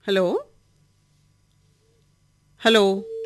Hello hello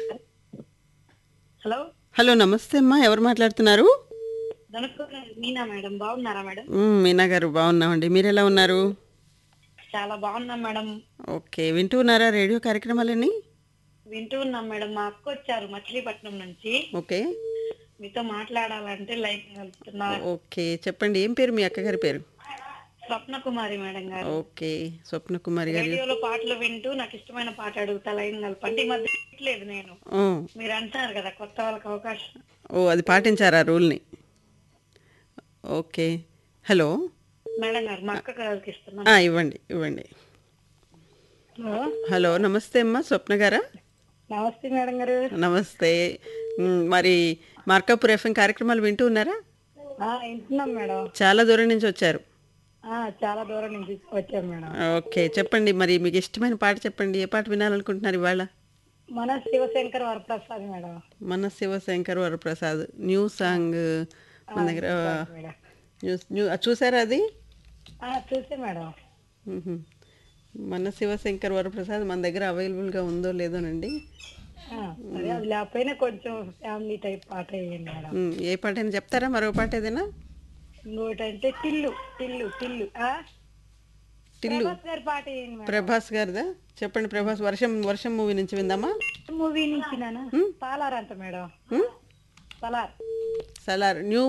hello hello నమస్తే అమ్మా, ఎవరు మాట్లాడుతున్నారు? నమస్కారం మీనా మేడం బాగున్నారా మేడం? మీనా గారు బాగున్నామండి. మీరు ఎలా ఉన్నారు? చాలా బాగున్నాం మేడం. ఓకే, వింటూ ఉన్నారా రేడియో కార్యక్రమాలన్నీ? వింటూ ఉన్నాం మేడం. మా అక్క వచ్చారు మచిలీపట్నం నుంచి. ఓకే. మీతో మాట్లాడాలంటే లైన్ కలుపుతున్నా. ఓకే, చెప్పండి. ఏం పేరు మీ అక్కగారి పేరు? స్వప్న కుమారి మేడం గారు. ఓకే, స్వప్న కుమారి గారు. రేడియోలో పాటలు వింటూ నాకు ఇష్టమైన పాట అడుగుతా లైన్ కలపండి. ఈ మధ్య వినట్లేదు నేను. ఓ మీరు అంటున్నారు కదా కొత్త వాళ్ళకి అవకాశం. ఓ, అది పాటించారా రూల్ని? ఓకే. హలో. మేడం గారు మా అక్క గారికి ఇస్తున్నాం. ఇవ్వండి ఇవ్వండి. హలో హలో నమస్తే అమ్మా, స్వప్న గారా? నమస్తే మేడం గారు. నమస్తే. మరి మార్కాపూర్ ఎఫ్ఎం కార్యక్రమాలు వింటూ ఉన్నారా? వింటున్నాం మేడం. చాలా దూరం నుంచి వచ్చారు. చాలా దూరం నుంచి వచ్చాం మేడం. ఓకే, చెప్పండి. మరి మీకు ఇష్టమైన పాట చెప్పండి. ఏ పాట వినాలనుకుంటున్నారు ఇవాళ? మన శివశంకర్ వరప్రసాద్ మేడం. మన శివశంకర్ వరప్రసాద్ న్యూ సాంగ్ మన దగ్గర. మేడం చూసారా అది? చూసే మేడం. మ్హూ. మన శివశంకర్ వరప్రసాద్ మన దగ్గర అవైలబుల్గా ఉందో లేదోనండి. సరే అది లేకపోయినా కొంచెం ఫ్యామిలీ టైప్ పాట వేయండి మేడం. ఏ పాట అయినా చెప్తారా? మరో పాట ఏదైనా? ఇంకోటి అంటే టిల్లు టిల్లు టిల్లు టిల్లు. ప్రభాస్ గారి పాట వేయండి మేడం. ప్రభాస్ గారిదా? చెప్పండి. ప్రభాస్ వర్షం వర్షం మూవీ నుంచి విందామా? మూవీ నుంచి నాన్న సాలార్ అంట మేడం. సాలార్ సలార్ న్యూ